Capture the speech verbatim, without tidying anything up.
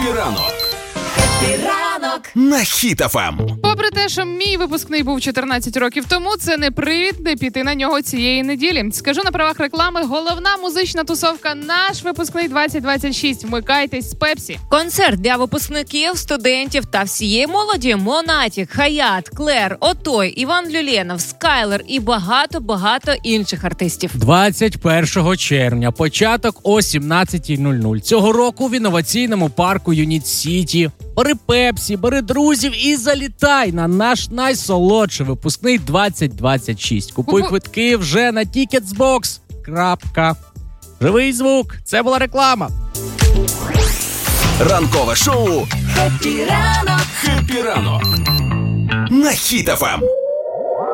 Хеппі ранок. Хеппі ранок на Хіт еф ем. Попри те, що мій випускний був чотирнадцять років тому, це не привід не піти на нього цієї неділі. Скажу на правах реклами, головна музична тусовка «Наш випускний двадцять двадцять шість». Вмикайтесь з Пепсі. Концерт для випускників, студентів та всієї молоді. Монатік, Хаят, Клер, Отой, Іван Люленов, Скайлер і багато-багато інших артистів. двадцять першого червня, початок о сімнадцята нуль нуль. Цього року в інноваційному парку Юніт Сіті. Бери Пепсі, бери друзів і залітай на наш найсолодший випускний двадцять двадцять шість. Купуй Купу... квитки вже на Ticketsbox. Крапка. Живий звук. Це була реклама. Ранкове шоу «Хеппі ранок». Хеппі ранок на Хіт еф ем.